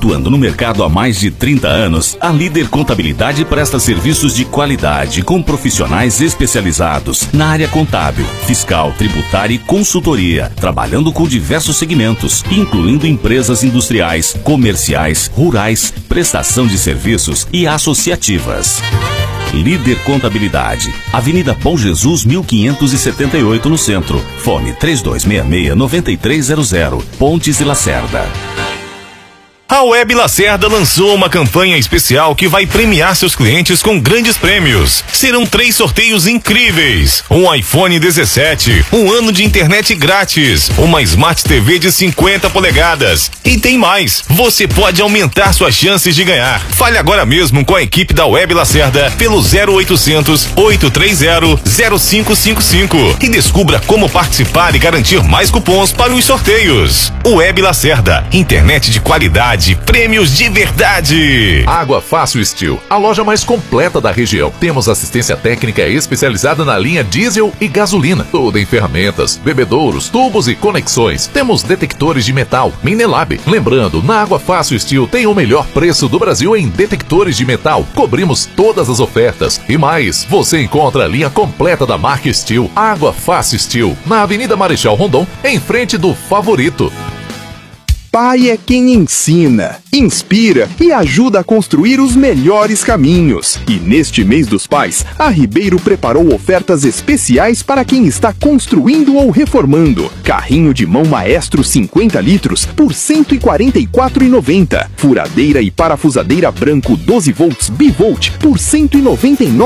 Atuando no mercado há mais de 30 anos, a Líder Contabilidade presta serviços de qualidade com profissionais especializados na área contábil, fiscal, tributária e consultoria, trabalhando com diversos segmentos, incluindo empresas industriais, comerciais, rurais, prestação de serviços e associativas. Líder Contabilidade, Avenida Bom Jesus 1578 no centro. Fone 3266-9300, Pontes e Lacerda. A Web Lacerda lançou uma campanha especial que vai premiar seus clientes com grandes prêmios. Serão 3 sorteios incríveis: um iPhone 17, um ano de internet grátis, uma Smart TV de 50 polegadas. E tem mais, você pode aumentar suas chances de ganhar. Fale agora mesmo com a equipe da Web Lacerda pelo 0800 830 0555 e descubra como participar e garantir mais cupons para os sorteios. Web Lacerda, internet de qualidade, prêmios de verdade. Água Fácil Steel, a loja mais completa da região. Temos assistência técnica especializada na linha diesel e gasolina. Tudo em ferramentas, bebedouros, tubos e conexões. Temos detectores de metal, Minelab. Lembrando, na Água Fácil Steel tem o melhor preço do Brasil em detectores de metal. Cobrimos todas as ofertas. E mais, você encontra a linha completa da marca Steel. Água Fácil Steel, na Avenida Marechal Rondon, em frente do Favorito. Pai é quem ensina, inspira e ajuda a construir os melhores caminhos. E neste mês dos pais, a Ribeiro preparou ofertas especiais para quem está construindo ou reformando. Carrinho de mão Maestro 50 litros por R$ 144,90. Furadeira e parafusadeira branco 12 volts Bivolt por R$ 199,90.